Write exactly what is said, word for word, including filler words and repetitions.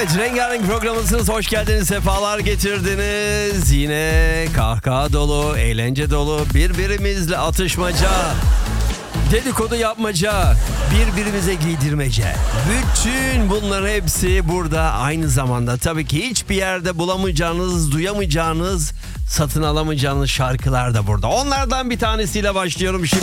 Evet, Rengarenk programısınız. Hoş geldiniz, sefalar getirdiniz. Yine kahkaha dolu, eğlence dolu, birbirimizle atışmaca, dedikodu yapmaca, birbirimize giydirmece. Bütün bunların hepsi burada aynı zamanda. Tabii ki hiçbir yerde bulamayacağınız, duyamayacağınız, satın alamayacağınız şarkılar da burada. Onlardan bir tanesiyle başlıyorum şimdi.